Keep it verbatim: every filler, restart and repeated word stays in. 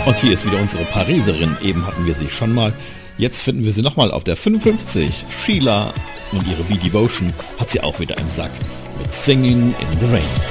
Und hier ist wieder unsere Pariserin. Eben hatten wir sie schon mal. Jetzt finden wir sie nochmal auf der fünfundfünfzig. Sheila und ihre Be-Devotion hat sie auch wieder im Sack mit Singing in the Rain.